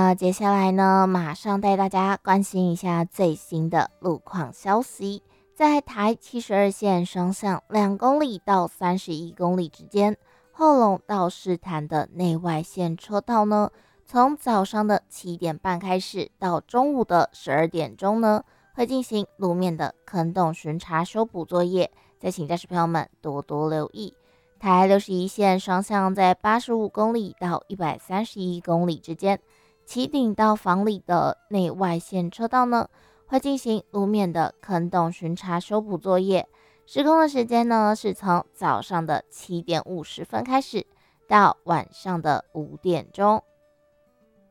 那接下来呢，马上带大家关心一下最新的路况消息。在台72线双向2公里到31公里之间，后龙到士坛的内外线车道呢，从早上的7点半开始到中午的12点钟呢，会进行路面的坑洞巡查修补作业，再请驾驶朋友们多多留意。台61线双向在85公里到131公里之间，旗顶到房里的内外线车道呢，会进行路面的坑洞巡查修补作业。施工的时间呢，是从早上的7点50分开始，到晚上的5点钟。